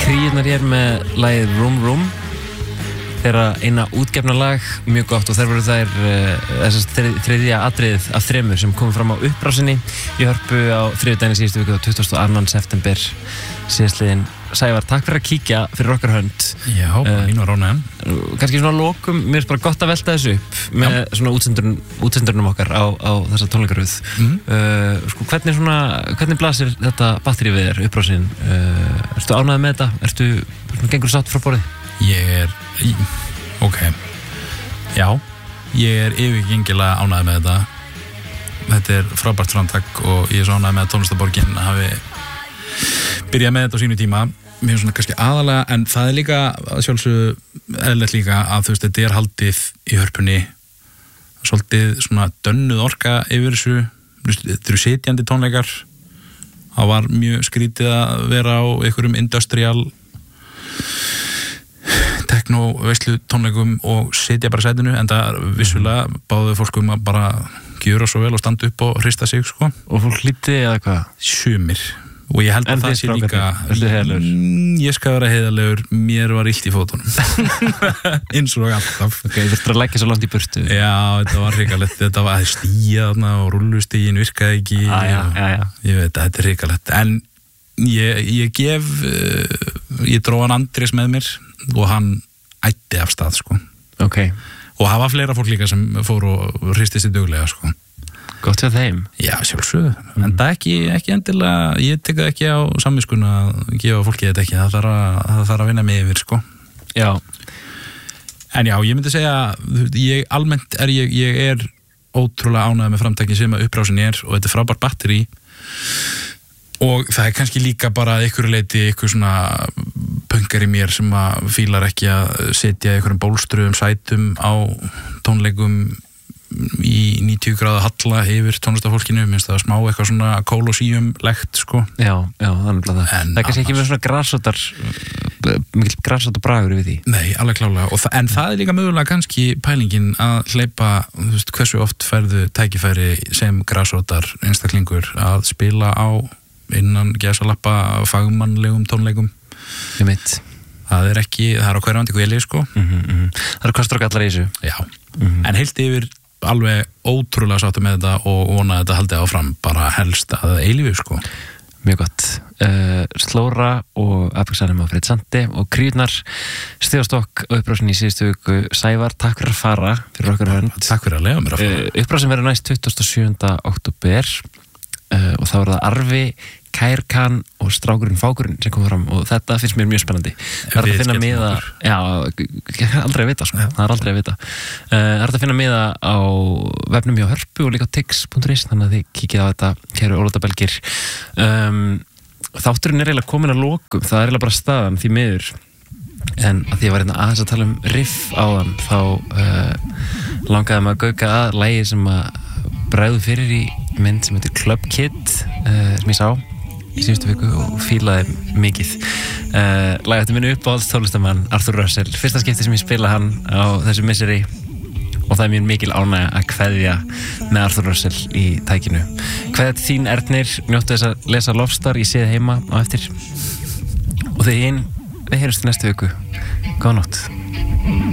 Kríurnar hér með lagið Room Room, þeirra eina útgefna lag, mjög gott, og þær voru þriðja atriðið af þremur sem komum fram á upprásinni í Hörpu á þriðjudaginn í síðustu viku á 22. september síðastliðinn. Sævar, takk fyrir að kíkja fyrir okkar hönd. Já, mín var ánægðan. Kannski svona lokum, mér bara gott að velta þessu upp með svona útsendurnum okkar á þessa tónleikaröð. Hvernig blasir þetta batteri við þér, upprásin? Ertu ánægð með þetta? Gengur sátt frá borðið? Já, ég yfirgengilega ánægð með þetta. Þetta frábært framtak og ég ánægð með að Tónlistarborgin hafi byrjað með þetta á sínu tíma. Mér svona kannski aðalega, en það líka að sjálfsögðu eðlilegt líka að þú veist, þetta haldið í Hörpunni, svolítið svona dönnuð orka yfir þessu. Þetta eru sitjandi tónleikar. Það var mjög skrítið að vera á einhverjum industrial techno-veislu tónleikum og sitja bara í sætinu, en það vissulega báðu fólkum að bara gjöra svo vel og standa upp og hrista sig, sko. Og fólk hlýtti eða hvað? Sumir. Og ég held að það sé líka... Ég skal vera heiðarlegur, mér var illt í fótunum. Eins og alltaf. Ok, þú þurftur að leggja svo langt í burtu. Já, þetta var hrikalegt. Þetta var stíja þarna og rullustígin virkaði ekki. Ég veit að þetta hrikalegt. En ég dró hann Andrés með mér og hann ætti af stað, sko. Ok. Og það var fleira fólk líka sem fór og hristi sig duglega, sko. Gott hjá þeim. Já, sjálfsögðu. En það ekki endilega, ég tek það ekki á samviskuna að gefa fólki þetta ekki. Það þarf að vinna mig yfir, sko. Já. En já, ég myndi segja, almennt ég ótrúlega ánægð með framtæki sem að upprásin og þetta frábært batteri. Og það kannski líka bara að einhverju leyti einhver svona pönkar í mér sem að fílar ekki að setja einhverjum bólstruðum sætum á tónleikum í 90 gráða halla yfir tónlistarfólkinu. Minnst það smá eitthvað svona kólosíum-legt, sko. Já, þannig að það er kannski ekki með svona mikill grasóta bragur yfir því. Nei, alveg klálega. En það líka mögulega kannski pælingin að hleypa, þú veist, hversu oft færðu tækifæri sem grasótar einstaklingur að spila á innan gæsalappa fagmannlegum tónleikum. Ég veit. Það er á hverjandi hveli, sko. Það eru kostur og gallar í þessu. Já. En heilt yfir alveg ótrúlega sáttu með þetta og vona að þetta haldi áfram bara helst að eilífu, sko. Mjög gott. Slóra og Apex-anum á Freyt Sandi og Kríurnar stigastokk á upprásin í síðustu viku. Sævar, takk fyrir að fara fyrir okkar hönd. Takk fyrir að lega mér að fara. Upprásin verður næst 27. október og þá er það Arfi, Kærkan og Strákurinn Fákurinn sem kom fram og þetta finnst mér mjög spennandi. Það er að finna miða, aldrei að vita, sko. Það er aldrei að vita. Það er að finna miða á vefnum hjá Hörpu og líka á tix.is, þannig að þið kíkið á þetta, kæru ólótabelgir. Þátturinn er eiginlega komin að lokum, það er eiginlega bara staðan því miður, en að því ég var aðeins að tala um riff áðan, þá langaði maður að gauka að lagi sem að bregðu fyrir í mynd sem heitir Club Kid, sem ég sá í síðustu viku og fílaði mikið. Lagið eftir minni uppáhalds tónlistarmann Arthur Russell, fyrsta skipti sem ég spila hann á þessu misseri og það er mjög mikil ánægja að kveðja með Arthur Russell í tækinu. Kveðja til þín, Ernir, njóttu þess að lesa Lofstar, ég sé þið heima á eftir og við heyrumst í næstu viku. Góða nótt.